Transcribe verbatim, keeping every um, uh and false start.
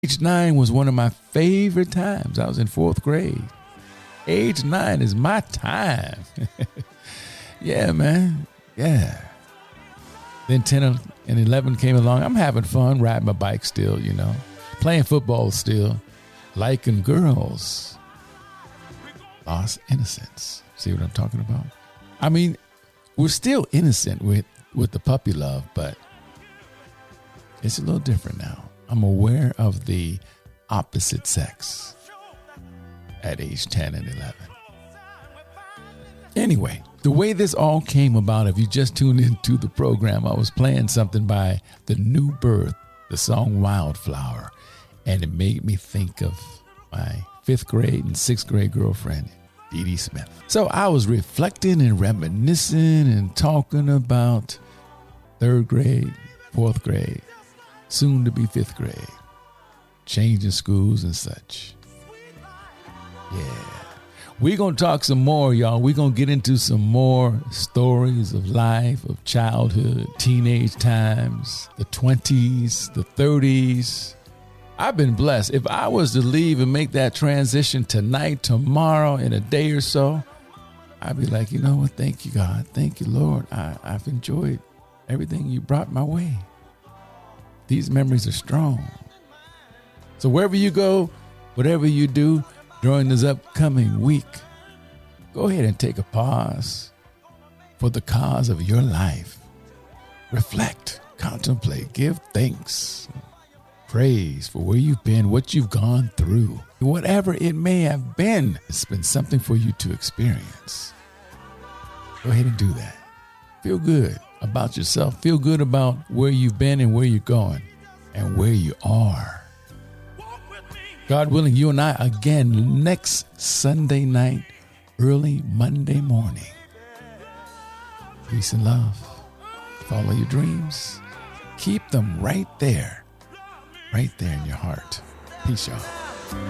Age nine was one of my favorite times. I was in fourth grade. Age nine is my time. Yeah, man. Yeah. Then ten and eleven came along. I'm having fun, riding my bike still, you know, playing football still, liking girls. Lost innocence. See what I'm talking about? I mean, we're still innocent with, with the puppy love, but it's a little different now. I'm aware of the opposite sex at age ten and eleven. Anyway, the way this all came about, if you just tuned into the program, I was playing something by The New Birth, the song Wildflower, and it made me think of my fifth grade and sixth grade girlfriend, Dee Dee Smith. So I was reflecting and reminiscing and talking about third grade, fourth grade, soon to be fifth grade, changing schools and such. Yeah. We're going to talk some more, y'all. We're going to get into some more stories of life, of childhood, teenage times, the twenties, the thirties. I've been blessed. If I was to leave and make that transition tonight, tomorrow, in a day or so, I'd be like, you know what? Thank you, God. Thank you, Lord. I, I've enjoyed everything you brought my way. These memories are strong. So wherever you go, whatever you do during this upcoming week, go ahead and take a pause for the cause of your life. Reflect, contemplate, give thanks, praise for where you've been, what you've gone through. Whatever it may have been, it's been something for you to experience. Go ahead and do that. Feel good about yourself. Feel good about where you've been and where you're going and where you are. God willing, you and I again next Sunday night, early Monday morning. Peace and love. Follow your dreams. Keep them right there, right there in your heart. Peace, y'all.